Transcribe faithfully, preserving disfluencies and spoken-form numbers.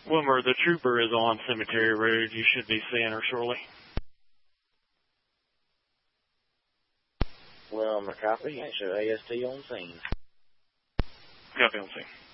Wilmer, the trooper is on Cemetery Road. You should be seeing her shortly. Wilmer, copy. Show A S T on scene. Copy on scene.